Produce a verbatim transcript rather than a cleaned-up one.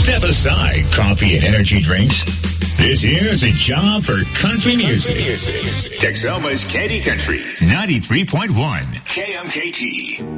Step aside coffee and energy drinks. This here is a job for country music. Texoma's Candy Country, ninety-three point one K M K T.